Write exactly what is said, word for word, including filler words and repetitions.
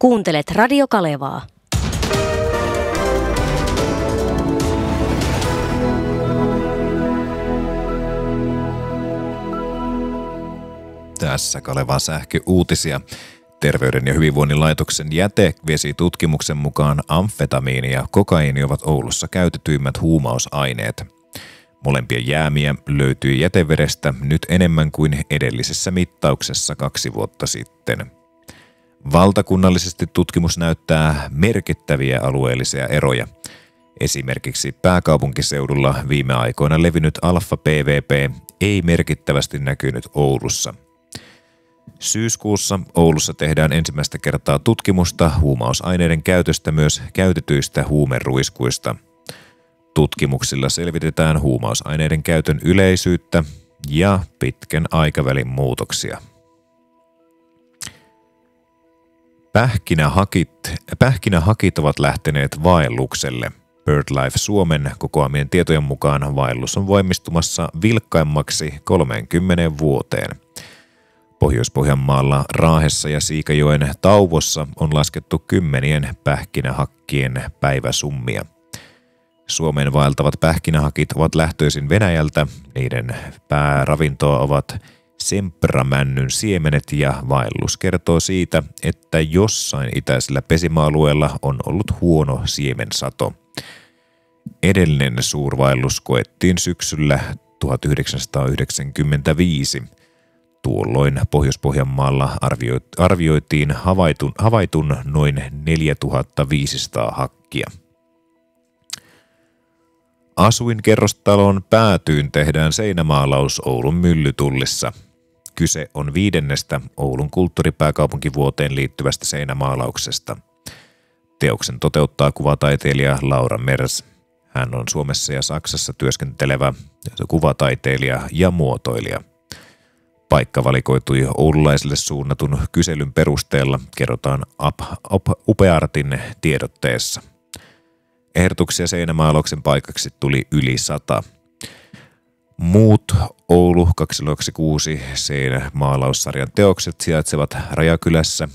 Kuuntelet Radio Kalevaa. Tässä Kalevan sähköuutisia. Terveyden ja hyvinvoinnin laitoksen jätevesitutkimuksen mukaan amfetamiini ja kokaiini ovat Oulussa käytetyimmät huumausaineet. Molempien jäämiä löytyi jätevedestä nyt enemmän kuin edellisessä mittauksessa kaksi vuotta sitten. Valtakunnallisesti tutkimus näyttää merkittäviä alueellisia eroja. Esimerkiksi pääkaupunkiseudulla viime aikoina levinnyt alfa-P V P ei merkittävästi näkynyt Oulussa. Syyskuussa Oulussa tehdään ensimmäistä kertaa tutkimusta huumausaineiden käytöstä myös käytetyistä huumeruiskuista. Tutkimuksilla selvitetään huumausaineiden käytön yleisyyttä ja pitkän aikavälin muutoksia. Pähkinähakit, pähkinähakit ovat lähteneet vaellukselle. BirdLife Suomen kokoamien tietojen mukaan vaellus on voimistumassa vilkkaimmaksi kolmeenkymmeneen vuoteen. Pohjois-Pohjanmaalla, Raahessa ja Siikajoen Tauvossa on laskettu kymmenien pähkinähakkien päiväsummia. Suomeen vaeltavat pähkinähakit ovat lähtöisin Venäjältä. Niiden pääravintoa ovat sempramännyn siemenet ja vaellus kertoo siitä, että jossain itäisellä pesimäalueella on ollut huono siemensato. Edellinen suurvaellus koettiin syksyllä tuhatyhdeksänsataayhdeksänkymmentäviisi. Tuolloin Pohjois-Pohjanmaalla arvioitiin havaitun, havaitun noin neljätuhattaviisisataa hakkia. Asuinkerrostalon päätyyn tehdään seinämaalaus Oulun Myllytullissa. Kyse on viidennestä Oulun kulttuuripääkaupunkivuoteen liittyvästä seinämaalauksesta. Teoksen toteuttaa kuvataiteilija Laura Mers. Hän on Suomessa ja Saksassa työskentelevä kuvataiteilija ja muotoilija. Paikka valikoitui oululaisille suunnatun kyselyn perusteella, kerrotaan Upeartin tiedotteessa. Ehdotuksia seinämaalauksen paikaksi tuli yli sata. Muut Oulu kaksisataakaksikymmentäkuusi seinämaalaussarjan teokset sijaitsevat Rajakylässä,